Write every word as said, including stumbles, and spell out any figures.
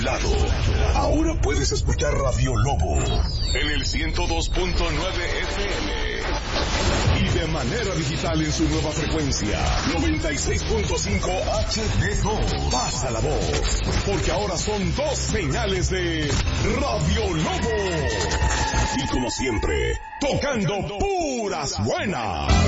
lado. Ahora puedes escuchar Radio Lobo en el ciento dos punto nueve F M y de manera digital en su nueva frecuencia noventa y seis punto cinco H D dos. Pasa la voz, porque ahora son dos señales de Radio Lobo. Y como siempre, tocando puras buenas.